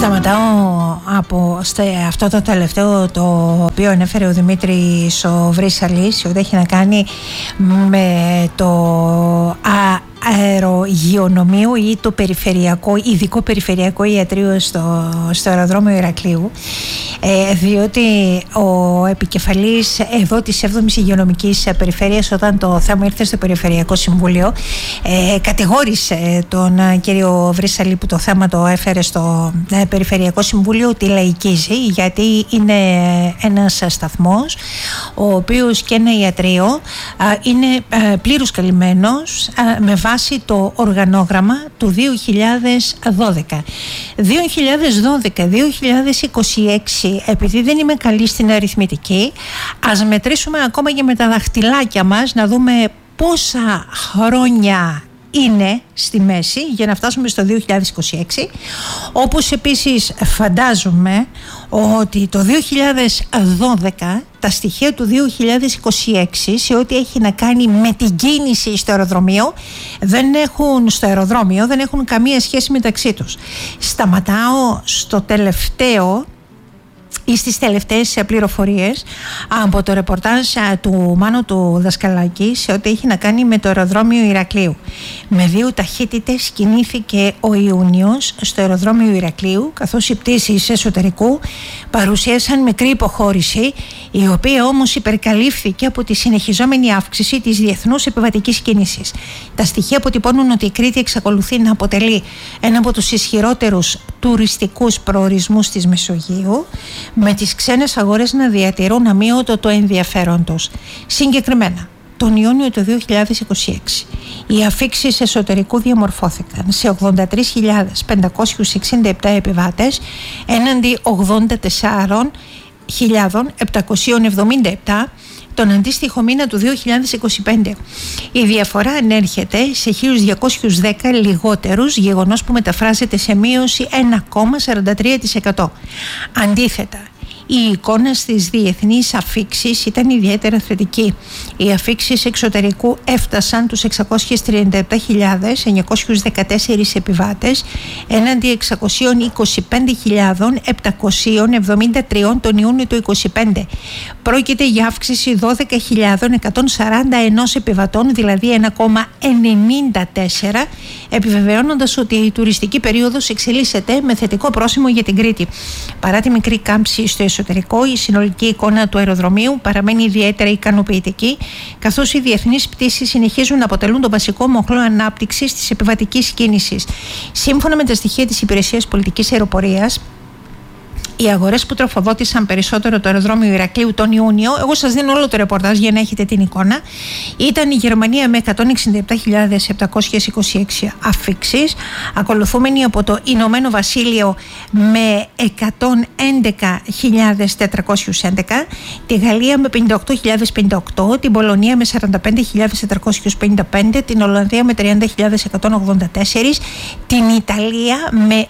Σταματάω από αυτό το τελευταίο το οποίο ανέφερε ο Δημήτρης ο Βρύσαλης, ότι έχει να κάνει με το αερογειονομείο ή το ειδικό περιφερειακό ιατρείο στο αεροδρόμιο Ηρακλείου, διότι ο επικεφαλής εδώ της 7ης Υγειονομικής Περιφέρειας, όταν το θέμα ήρθε στο Περιφερειακό Συμβούλιο, κατηγόρησε τον κύριο Βρύσαλη που το θέμα το έφερε στο Περιφερειακό Συμβούλιο ότι λαϊκίζει, γιατί είναι ένας σταθμός ο οποίος και ένα ιατρείο είναι πλήρως καλυμμένος με βάση το οργανόγραμμα του 2012. 2012-2026, επειδή δεν είμαι καλή στην αριθμητική, ας μετρήσουμε ακόμα και με τα δαχτυλάκια μας να δούμε πόσα χρόνια είναι στη μέση για να φτάσουμε στο 2026, όπως επίσης φαντάζομαι ότι το 2012 τα στοιχεία του 2026 σε ό,τι έχει να κάνει με την κίνηση στο αεροδρόμιο δεν έχουν καμία σχέση μεταξύ τους. Σταματάω στο τελευταίο ή στις τελευταίες πληροφορίες από το ρεπορτάζ του Μάνου του Δασκαλάκη σε ό,τι έχει να κάνει με το αεροδρόμιο Ηρακλείου. Με 2 ταχύτητες κινήθηκε ο Ιούνιος στο αεροδρόμιο Ηρακλείου, καθώς οι πτήσεις εσωτερικού παρουσίασαν μικρή υποχώρηση, η οποία όμως υπερκαλύφθηκε από τη συνεχιζόμενη αύξηση της διεθνούς επιβατικής κίνησης. Τα στοιχεία αποτυπώνουν ότι η Κρήτη εξακολουθεί να αποτελεί ένα από τους ισχυρότερους τουριστικούς προορισμούς της Μεσογείου, με τις ξένες αγορές να διατηρούν αμύωτο το ενδιαφέρον τους. Συγκεκριμένα, τον Ιούνιο του 2026, οι αφίξεις εσωτερικού διαμορφώθηκαν σε 83.567 επιβάτες έναντι 84.777 τον αντίστοιχο μήνα του 2025. Η διαφορά ανέρχεται σε 1.210 λιγότερους, γεγονός που μεταφράζεται σε μείωση 1,43%. Αντίθετα, η εικόνα στις διεθνείς αφίξεις ήταν ιδιαίτερα θετική. Οι αφίξεις εξωτερικού έφτασαν τους 637.914 επιβάτες έναντι 625.773 τον Ιούνιο του 2025. Πρόκειται για αύξηση 12.141 επιβατών, δηλαδή 1,94, επιβεβαιώνοντας ότι η τουριστική περίοδος εξελίσσεται με θετικό πρόσημο για την Κρήτη. Παρά τη μικρή κάμψη στο εσωτερικό, η συνολική εικόνα του αεροδρομίου παραμένει ιδιαίτερα ικανοποιητική, καθώς οι διεθνείς πτήσεις συνεχίζουν να αποτελούν τον βασικό μοχλό ανάπτυξης της επιβατικής κίνησης. Σύμφωνα με τα στοιχεία της Υπηρεσίας Πολιτικής Αεροπορίας, οι αγορές που τροφοδότησαν περισσότερο το αεροδρόμιο Ηρακλείου τον Ιούνιο, εγώ σας δίνω όλο το ρεπορτάζ για να έχετε την εικόνα, ήταν η Γερμανία με 167.726 αφίξεις, ακολουθούμενη από το Ηνωμένο Βασίλειο με 111.411, τη Γαλλία με 58.058, την Πολωνία με 45.455, την Ολλανδία με 30.184, την Ιταλία με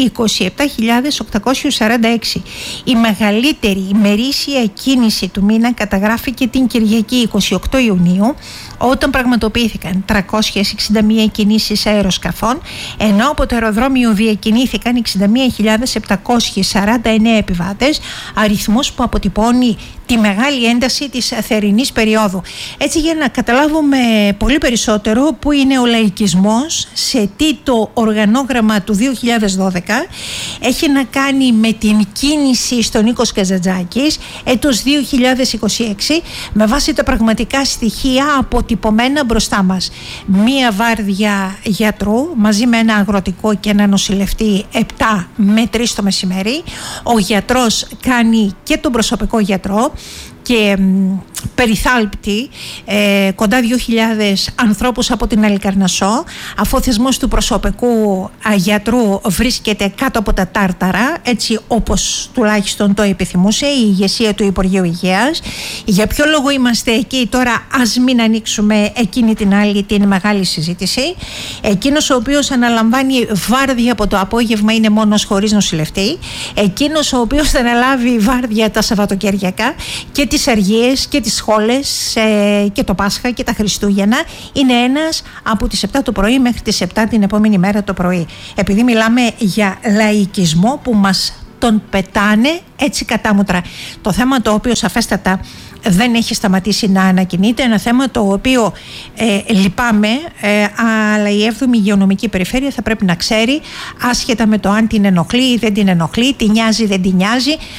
27.846. Η μεγαλύτερη ημερήσια κίνηση του μήνα καταγράφηκε την Κυριακή 28 Ιουνίου, όταν πραγματοποιήθηκαν 361 κινήσεις αεροσκαφών, ενώ από το αεροδρόμιο διακινήθηκαν 61.749 επιβάτες, αριθμός που αποτυπώνει τη μεγάλη ένταση της θερινής περίοδου. Έτσι, για να καταλάβουμε πολύ περισσότερο που είναι ο λαϊκισμός, σε τι το οργανόγραμμα του 2012 έχει να κάνει με την κίνηση στον Νίκος Καζαντζάκης έτος 2026, με βάση τα πραγματικά στοιχεία αποτυπωμένα μπροστά μας. Μία βάρδια γιατρού μαζί με ένα αγροτικό και ένα νοσηλευτή 7 με 3 το μεσημέρι. Ο γιατρός κάνει και τον προσωπικό γιατρό και περιθάλπτει κοντά 2.000 ανθρώπους από την Αλικαρνασσό, αφού ο θεσμός του προσωπικού γιατρού βρίσκεται κάτω από τα τάρταρα, έτσι όπως τουλάχιστον το επιθυμούσε η ηγεσία του Υπουργείου Υγείας. Για ποιο λόγο είμαστε εκεί τώρα, ας μην ανοίξουμε εκείνη την άλλη την μεγάλη συζήτηση. Εκείνος ο οποίος αναλαμβάνει βάρδια από το απόγευμα είναι μόνος χωρίς νοσηλευτή. Εκείνος ο οποίος θα αναλάβει βάρδια τα Σαββατοκυριακά και τις τις αργίες και τις σχόλες και το Πάσχα και τα Χριστούγεννα είναι ένας από τις 7 το πρωί μέχρι τις 7 την επόμενη μέρα το πρωί. Επειδή μιλάμε για λαϊκισμό που μας τον πετάνε έτσι κατάμουτρα. Το θέμα το οποίο σαφέστατα δεν έχει σταματήσει να ανακοινείται, ένα θέμα το οποίο λυπάμαι, αλλά η 7η υγειονομική περιφέρεια θα πρέπει να ξέρει, άσχετα με το αν την ενοχλεί ή δεν την ενοχλεί, την νοιάζει ή δεν την νοιάζει,